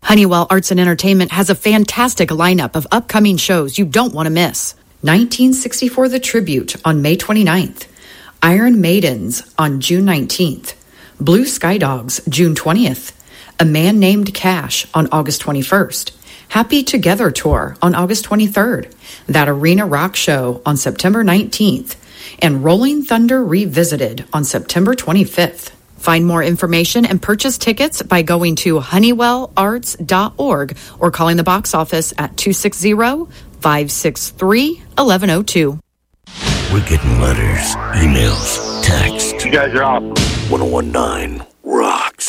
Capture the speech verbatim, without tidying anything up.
Honeywell Arts and Entertainment has a fantastic lineup of upcoming shows you don't want to miss. nineteen sixty-four The Tribute on May twenty-ninth. Iron Maidens on June nineteenth. Blue Sky Dogs June twentieth. A Man Named Cash on August twenty-first. Happy Together Tour on August twenty-third. That Arena Rock Show on September nineteenth. And Rolling Thunder Revisited on September twenty-fifth. Find more information and purchase tickets by going to honeywell arts dot org or calling the box office at two six zero, five six three, one one zero two. We're getting letters, emails, texts. You guys are awesome. ten nineteen rocks.